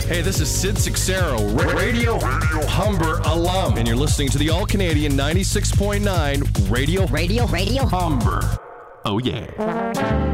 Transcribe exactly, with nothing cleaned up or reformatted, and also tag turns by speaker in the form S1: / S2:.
S1: Hey, this is Sid Sixero, Ra- Radio, Radio Humber alum, and you're listening to the All-Canadian ninety-six point nine Radio,
S2: Radio, Radio
S1: Humber. Oh, yeah.